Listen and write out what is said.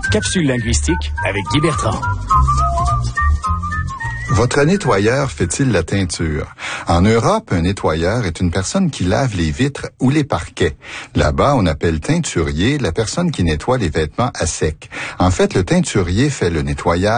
Capsule linguistique avec Guy Bertrand. Votre nettoyeur fait-il la teinture? En Europe, un nettoyeur est une personne qui lave les vitres ou les parquets. Là-bas, on appelle teinturier la personne qui nettoie les vêtements à sec. En fait, le teinturier fait le nettoyage